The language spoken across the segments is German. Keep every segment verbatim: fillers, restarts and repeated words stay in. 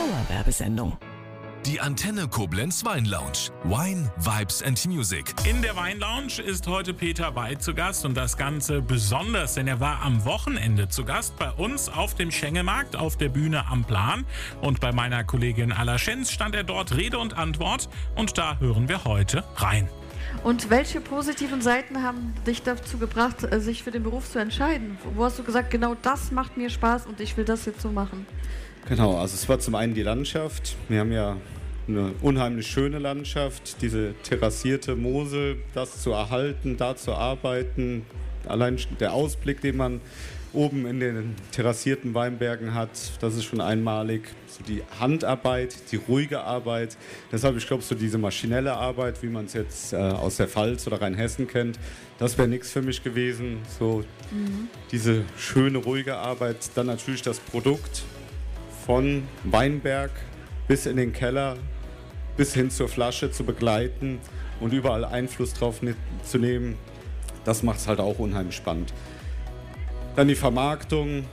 Dauerwerbesendung. Die Antenne Koblenz Weinlounge. Wine, Vibes and Music. In der Weinlounge ist heute Peter Weid zu Gast und das Ganze besonders, denn er war am Wochenende zu Gast bei uns auf dem Schengelmarkt auf der Bühne am Plan. Und bei meiner Kollegin Alla Schenz stand er dort Rede und Antwort und da hören wir heute rein. Und welche positiven Seiten haben dich dazu gebracht, sich für den Beruf zu entscheiden? Wo hast du gesagt, genau das macht mir Spaß und ich will das jetzt so machen? Genau, also es war zum einen die Landschaft. Wir haben ja eine unheimlich schöne Landschaft, diese terrassierte Mosel, das zu erhalten, da zu arbeiten. Allein der Ausblick, den man oben in den terrassierten Weinbergen hat, das ist schon einmalig. So die Handarbeit, die ruhige Arbeit. Deshalb, ich glaube, so diese maschinelle Arbeit, wie man es jetzt äh, aus der Pfalz oder Rheinhessen kennt, das wäre nichts für mich gewesen. So mhm. diese schöne, ruhige Arbeit. Dann natürlich das Produkt von Weinberg bis in den Keller, bis hin zur Flasche zu begleiten und überall Einfluss drauf zu nehmen. Das macht es halt auch unheimlich spannend. Dann die Vermarktung,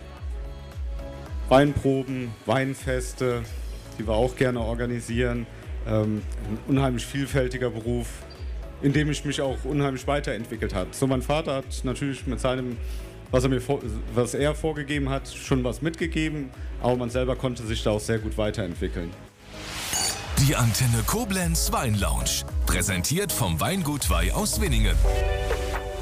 Weinproben, Weinfeste, die wir auch gerne organisieren. Ähm, ein unheimlich vielfältiger Beruf, in dem ich mich auch unheimlich weiterentwickelt habe. So, mein Vater hat natürlich mit seinem, was er mir vor, was er vorgegeben hat, schon was mitgegeben, aber man selber konnte sich da auch sehr gut weiterentwickeln. Die Antenne Koblenz Weinlounge, präsentiert vom Weingut Wey aus Winningen.